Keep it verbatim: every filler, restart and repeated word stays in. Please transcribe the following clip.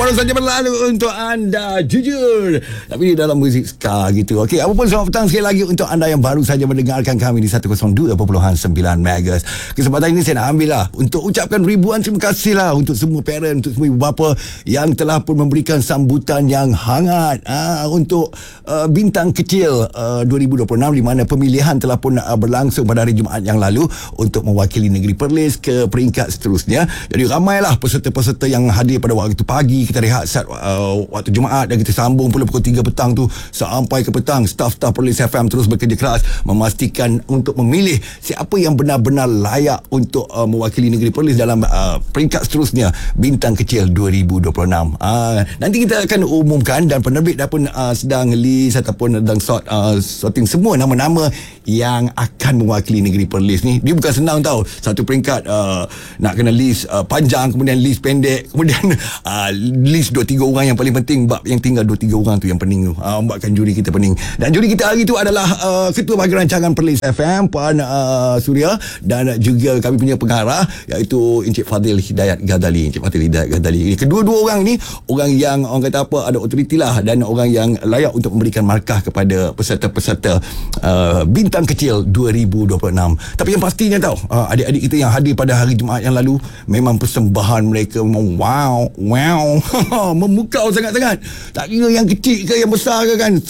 baru saja berlalu untuk anda jujur, tapi dalam muzik ska gitu. Okey, apa pun selamat petang sekali lagi untuk anda yang baru saja mendengarkan kami di seratus dua perpuluhan sembilan megahertz. Kesempatan ini saya nak ambil lah untuk ucapkan ribuan terima kasih lah untuk semua parent, untuk semua ibu bapa yang telah pun memberikan sambutan yang hangat ah, untuk uh, bintang kecil uh, dua ribu dua puluh enam, di mana pemilihan telah pun uh, berlangsung pada hari Jumaat yang lalu untuk mewakili negeri Perlis ke peringkat seterusnya. Jadi ramailah peserta-peserta yang hadir pada waktu pagi. Kita rehat saat uh, waktu Jumaat dan kita sambung pula pukul tiga petang tu sampai ke petang. Staf-staf Perlis F M terus bekerja keras memastikan untuk memilih siapa yang benar-benar layak untuk uh, mewakili negeri Perlis dalam uh, peringkat seterusnya bintang kecil dua ribu dua puluh enam. Uh, nanti kita akan umumkan dan penerbit dah pun uh, sedang list ataupun sedang sort, uh, sorting semua nama-nama yang akan mewakili negeri Perlis ni. Dia bukan senang tau. Satu peringkat uh, nak kena list uh, panjang, kemudian list pendek, kemudian uh, list dua tiga orang yang paling penting. Bab yang tinggal dua tiga orang tu yang pening tu. Uh, buatkan juri kita pening. Dan juri kita hari tu adalah uh, Ketua Bahagian Rancangan Perlis F M Puan uh, Suria, dan juga kami punya pengarah iaitu Encik Fadil Hidayat Ghazali. Encik Fadil Hidayat Ghazali. Kedua-dua orang ni orang yang orang kata apa, ada otoriti lah, dan orang yang layak untuk memberikan markah kepada peserta-peserta uh, bintang kecil dua ribu dua puluh enam. Tapi yang pastinya tau, uh, adik-adik kita yang hadir pada hari Jumaat yang lalu, memang persembahan mereka memang wow, wow memukau sangat-sangat. Tak kira yang kecil ke yang besar ke kan,